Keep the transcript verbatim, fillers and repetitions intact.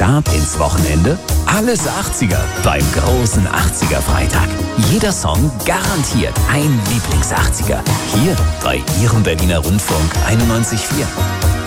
Start ins Wochenende? Alles achtziger beim großen achtziger-Freitag. Jeder Song garantiert ein Lieblings-achtziger. Hier bei Ihrem Berliner Rundfunk einundneunzig Komma vier.